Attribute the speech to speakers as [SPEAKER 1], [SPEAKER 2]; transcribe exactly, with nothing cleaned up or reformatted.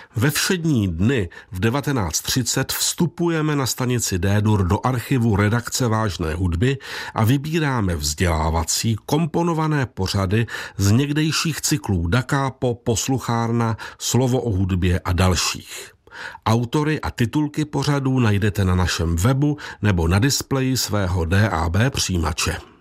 [SPEAKER 1] Ve všední dny v devatenáct třicet vstupujeme na stanici D-dur do archivu redakce Vážné hudby a vybíráme vzdělávací komponované pořady z někdejších cyklů Da Capo, Posluchárna, Slovo o hudbě a dalších. Autory a titulky pořadů najdete na našem webu nebo na displeji svého D A B přijímače.